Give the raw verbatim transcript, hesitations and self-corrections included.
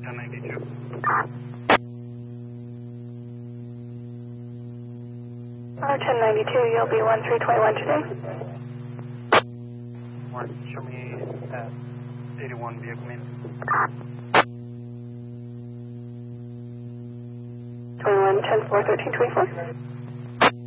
ten ninety-two. Uh, ten ninety-two, you'll be one three twenty-one today. Mark, show me that eighty-one vehicle name. twenty-one, ten four, thirteen twenty-four.